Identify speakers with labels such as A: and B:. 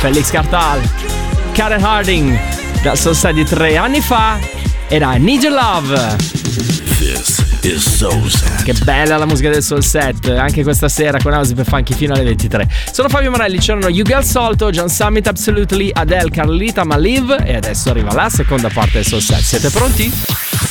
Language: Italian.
A: Felix Cartal, Karen Harding, dal Soul Set di 3 anni fa, era Need Your Love.
B: This is Soul Set.
A: Che bella la musica del Soul Set, anche questa sera con House per Funky fino alle 23. Sono Fabio Morelli, c'erano You Girl Solto, John Summit, Absolutely, Adele, Carlita, Maliv, e adesso arriva la seconda parte del Soul Set. Siete pronti?